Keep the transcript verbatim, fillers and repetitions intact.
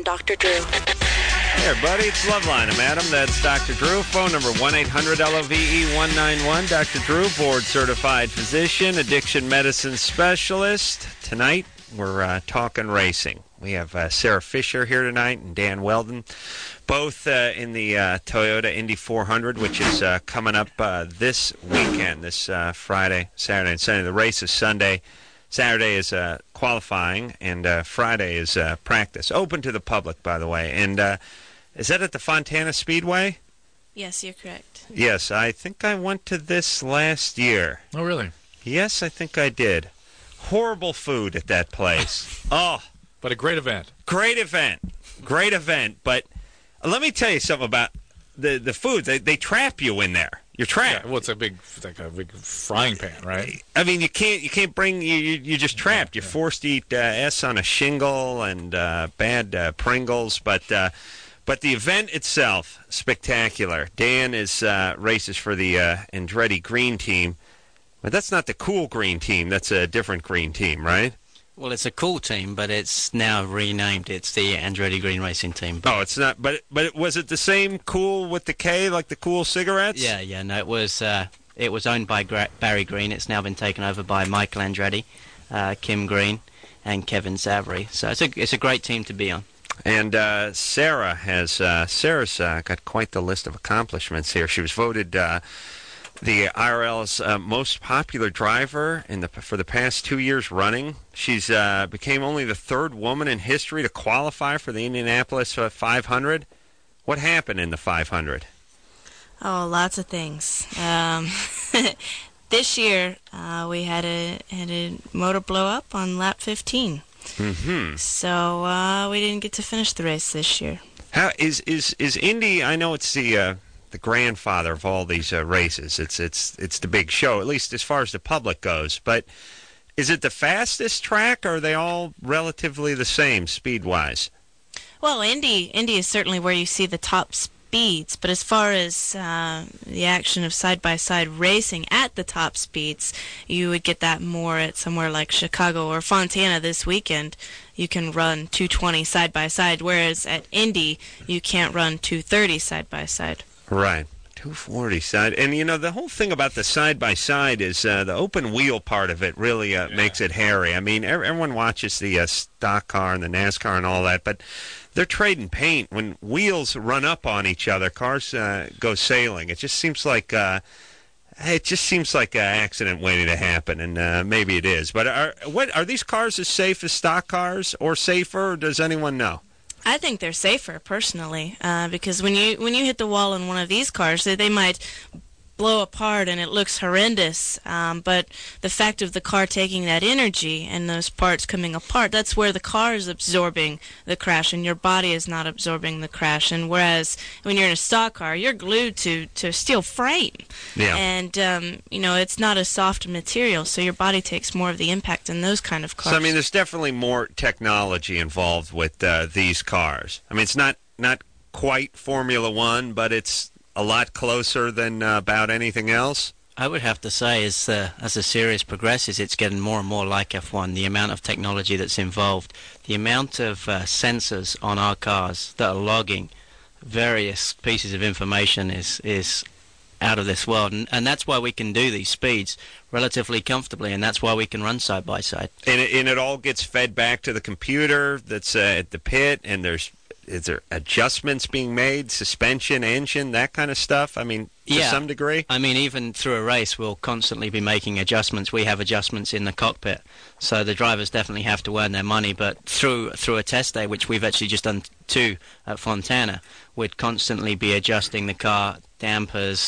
Doctor Drew. Hey, everybody, it's Loveline. I'm Adam. That's Doctor Drew. Phone number one eight hundred L O V E one nine one. Doctor Drew, board-certified physician, addiction medicine specialist. Tonight, we're uh, talking racing. We have uh, Sarah Fisher here tonight and Dan Weldon, both uh, in the uh, Toyota Indy four hundred, which is uh, coming up uh, this weekend, this uh, Friday, Saturday, and Sunday. The race is Sunday. Saturday is uh, qualifying, and uh, Friday is uh, practice. Open to the public, by the way. And uh, is that at the Fontana Speedway? Yes, you're correct. Yes, I think I went to this last year. Oh, really? Yes, I think I did. Horrible food at that place. Oh. But a great event. Great event. Great event. But let me tell you something about the, the food. They, they trap you in there. You're trapped. Yeah, well, it's a big, it's like a big frying pan, right? I mean, you can't, you can't bring, you, you, you're just trapped. You're yeah. forced to eat uh, S on a shingle and uh, bad uh, Pringles. But uh, but the event itself, spectacular. Dan is uh, races for the uh, Andretti Green Team. But that's not the cool green team. That's a different green team, right? Well, it's a cool team, but it's now renamed. It's the Andretti Green Racing Team. Oh, it's not. But but was it the same cool with the K, like the cool cigarettes? Yeah, yeah. No, it was. Uh, it was owned by Gra- Barry Green. It's now been taken over by Michael Andretti, uh, Kim Green, and Kevin Savary. So it's a it's a great team to be on. And uh, Sarah has uh, Sarah's uh, got quite the list of accomplishments here. She was voted Uh, the I R L's uh, most popular driver in the for the past two years running. She's uh, became only the third woman in history to qualify for the Indianapolis uh, five hundred. What happened in the five hundred? Oh, lots of things. Um, this year, uh, we had a had a motor blow up on lap fifteen. Mm-hmm. So uh, we didn't get to finish the race this year. How is is is Indy? I know it's the uh, the grandfather of all these uh, races. It's it's it's the big show, at least as far as the public goes. But is it the fastest track, or are they all relatively the same speed-wise? Well, Indy Indy is certainly where you see the top speeds, but as far as uh, the action of side-by-side racing at the top speeds, you would get that more at somewhere like Chicago or Fontana this weekend. You can run two twenty side-by-side, whereas at Indy, you can't run two thirty side-by-side. Right, two forty side. And, you know, the whole thing about the side-by-side is uh, the open wheel part of it really uh, yeah. makes it hairy. I mean, everyone watches the uh, stock car and the NASCAR and all that, but they're trading paint. When wheels run up on each other, cars uh, go sailing. It just seems like uh, it just seems like an accident waiting to happen, and uh, maybe it is. But are what are these cars as safe as stock cars, or safer? Or does anyone know? I think they're safer, personally, uh, because when you when you hit the wall in one of these cars, they, they might blow apart and it looks horrendous, um, but the fact of the car taking that energy and those parts coming apart, that's where the car is absorbing the crash and your body is not absorbing the crash. And whereas when you're in a stock car, you're glued to, to a steel frame. Yeah. And, um, you know, it's not a soft material, so your body takes more of the impact in those kind of cars. So, I mean, there's definitely more technology involved with uh, these cars. I mean, it's not, not quite Formula One, but it's a lot closer than uh, about anything else? I would have to say, as, uh, as the series progresses, it's getting more and more like F one. The amount of technology that's involved, the amount of uh, sensors on our cars that are logging various pieces of information is is out of this world. And, and that's why we can do these speeds relatively comfortably, and that's why we can run side by side. And it, and it all gets fed back to the computer that's uh, at the pit, and there's is there adjustments being made, suspension, engine, that kind of stuff? I mean, to yeah. some degree? I mean, even through a race, we'll constantly be making adjustments. We have adjustments in the cockpit, so the drivers definitely have to earn their money. But through through a test day, which we've actually just done two at Fontana, we'd constantly be adjusting the car, dampers,